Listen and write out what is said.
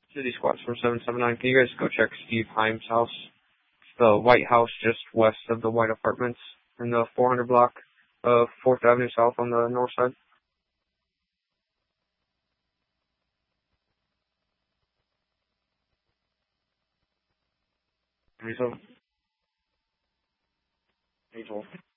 City Squats from 779. Can you guys go check Steve Himes' house? The white house just west of the white apartments in the 400 block of 4th Avenue South on the north side. Result. Angel.